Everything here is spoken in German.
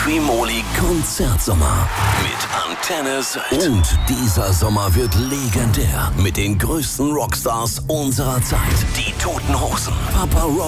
Free-Moli Konzertsommer mit Antenne Sylt. Und dieser Sommer wird legendär mit den größten Rockstars unserer Zeit. Die Toten Hosen, Papa Roach